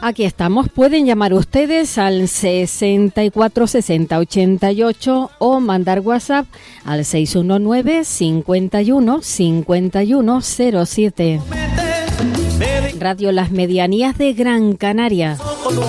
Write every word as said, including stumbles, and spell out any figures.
Aquí estamos, pueden llamar ustedes al sesenta y cuatro sesenta ochenta y ocho o mandar WhatsApp al seis uno nueve cincuenta y uno cincuenta y uno cero siete. Radio Las Medianías de Gran Canaria.